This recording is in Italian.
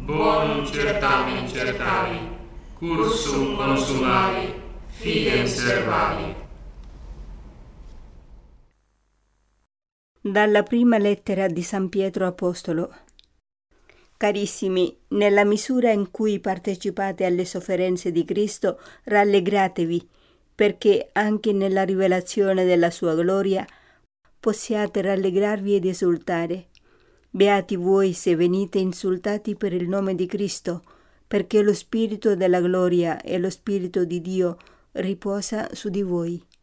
bonum certamen certavi, cursum consumavi, fidem servavi. Dalla prima lettera di San Pietro Apostolo. Carissimi, nella misura in cui partecipate alle sofferenze di Cristo, rallegratevi, perché anche nella rivelazione della sua gloria possiate rallegrarvi ed esultare. Beati voi se venite insultati per il nome di Cristo, perché lo Spirito della gloria e lo Spirito di Dio riposa su di voi.